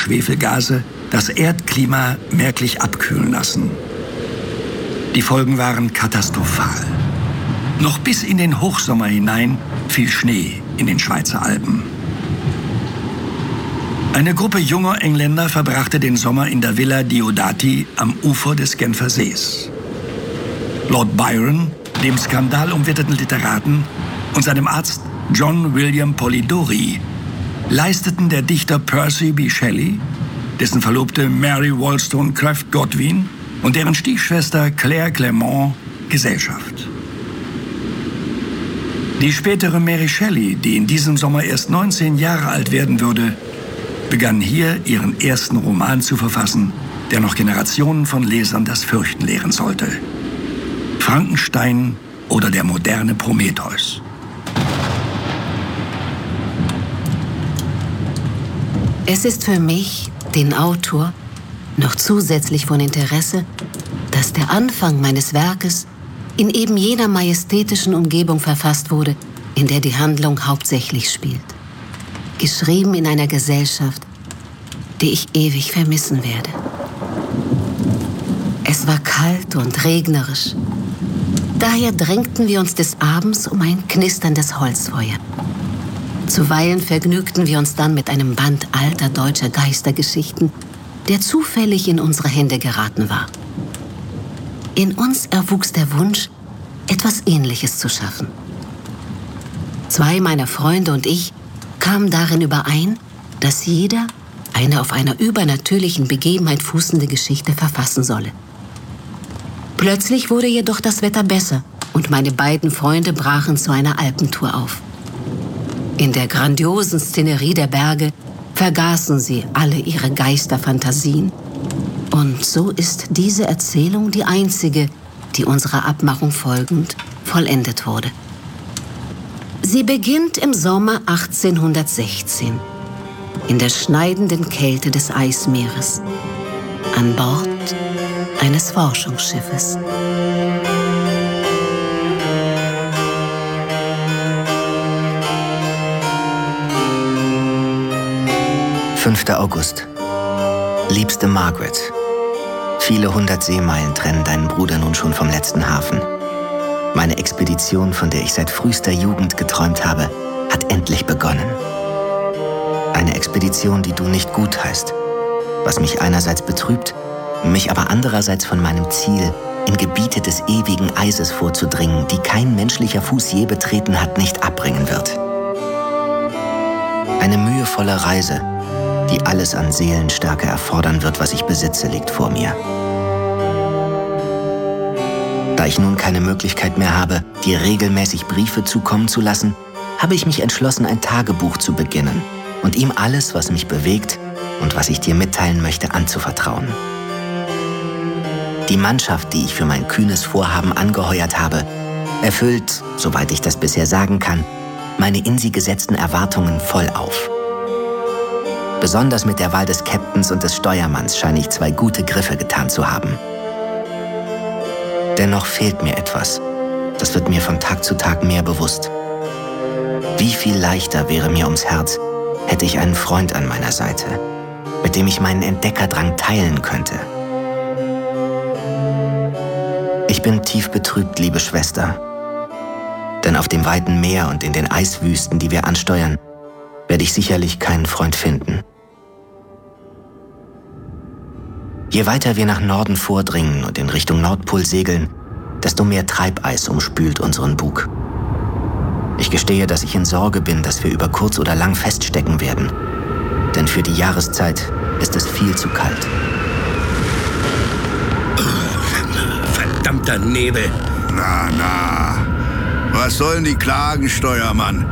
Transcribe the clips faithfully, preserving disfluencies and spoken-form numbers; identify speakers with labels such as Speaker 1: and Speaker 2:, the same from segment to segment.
Speaker 1: Schwefelgase das Erdklima merklich abkühlen lassen. Die Folgen waren katastrophal. Noch bis in den Hochsommer hinein fiel Schnee in den Schweizer Alpen. Eine Gruppe junger Engländer verbrachte den Sommer in der Villa Diodati am Ufer des Genfer Sees. Lord Byron, dem skandalumwitterten Literaten, und seinem Arzt John William Polidori leisteten der Dichter Percy B. Shelley, dessen Verlobte Mary Wollstonecraft Godwin und deren Stiefschwester Claire Clement Gesellschaft. Die spätere Mary Shelley, die in diesem Sommer erst neunzehn Jahre alt werden würde, begann hier ihren ersten Roman zu verfassen, der noch Generationen von Lesern das Fürchten lehren sollte. Frankenstein oder der moderne Prometheus.
Speaker 2: Es ist für mich, den Autor, noch zusätzlich von Interesse, dass der Anfang meines Werkes in eben jener majestätischen Umgebung verfasst wurde, in der die Handlung hauptsächlich spielt. Geschrieben in einer Gesellschaft, die ich ewig vermissen werde. Es war kalt und regnerisch. Daher drängten wir uns des Abends um ein knisterndes Holzfeuer. Zuweilen vergnügten wir uns dann mit einem Band alter deutscher Geistergeschichten, der zufällig in unsere Hände geraten war. In uns erwuchs der Wunsch, etwas Ähnliches zu schaffen. Zwei meiner Freunde und ich kamen darin überein, dass jeder eine auf einer übernatürlichen Begebenheit fußende Geschichte verfassen solle. Plötzlich wurde jedoch das Wetter besser und meine beiden Freunde brachen zu einer Alpentour auf. In der grandiosen Szenerie der Berge vergaßen sie alle ihre Geisterfantasien. Und so ist diese Erzählung die einzige, die unserer Abmachung folgend vollendet wurde. Sie beginnt im Sommer achtzehnhundertsechzehn, in der schneidenden Kälte des Eismeeres, an Bord eines Forschungsschiffes.
Speaker 3: fünfter August. Liebste Margaret, viele hundert Seemeilen trennen deinen Bruder nun schon vom letzten Hafen. Meine Expedition, von der ich seit frühester Jugend geträumt habe, hat endlich begonnen. Eine Expedition, die du nicht gutheißt, was mich einerseits betrübt, mich aber andererseits von meinem Ziel, in Gebiete des ewigen Eises vorzudringen, die kein menschlicher Fuß je betreten hat, nicht abbringen wird. Eine mühevolle Reise, die alles an Seelenstärke erfordern wird, was ich besitze, liegt vor mir. Da ich nun keine Möglichkeit mehr habe, dir regelmäßig Briefe zukommen zu lassen, habe ich mich entschlossen, ein Tagebuch zu beginnen und ihm alles, was mich bewegt und was ich dir mitteilen möchte, anzuvertrauen. Die Mannschaft, die ich für mein kühnes Vorhaben angeheuert habe, erfüllt, soweit ich das bisher sagen kann, meine in sie gesetzten Erwartungen voll auf. Besonders mit der Wahl des Captains und des Steuermanns scheine ich zwei gute Griffe getan zu haben. Dennoch fehlt mir etwas. Das wird mir von Tag zu Tag mehr bewusst. Wie viel leichter wäre mir ums Herz, hätte ich einen Freund an meiner Seite, mit dem ich meinen Entdeckerdrang teilen könnte. Ich bin tief betrübt, liebe Schwester. Denn auf dem weiten Meer und in den Eiswüsten, die wir ansteuern, werde ich sicherlich keinen Freund finden. Je weiter wir nach Norden vordringen und in Richtung Nordpol segeln, desto mehr Treibeis umspült unseren Bug. Ich gestehe, dass ich in Sorge bin, dass wir über kurz oder lang feststecken werden. Denn für die Jahreszeit ist es viel zu kalt.
Speaker 4: Verdammter Nebel!
Speaker 5: Na, na. Was sollen die klagen, Steuermann?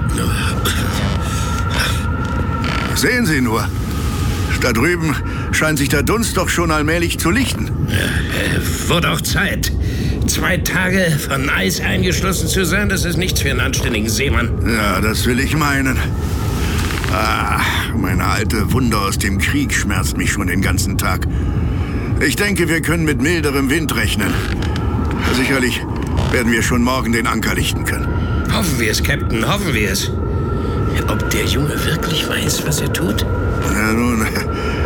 Speaker 5: Sehen Sie nur. Da drüben scheint sich der Dunst doch schon allmählich zu lichten.
Speaker 4: Äh, wurde auch Zeit. Zwei Tage von Eis eingeschlossen zu sein, das ist nichts für einen anständigen Seemann.
Speaker 5: Ja, das will ich meinen. Ah, meine alte Wunde aus dem Krieg schmerzt mich schon den ganzen Tag. Ich denke, wir können mit milderem Wind rechnen. Sicherlich werden wir schon morgen den Anker lichten können.
Speaker 4: Hoffen wir es, Captain, hoffen wir es. Ob der Junge wirklich weiß, was er tut?
Speaker 5: Ja, nun,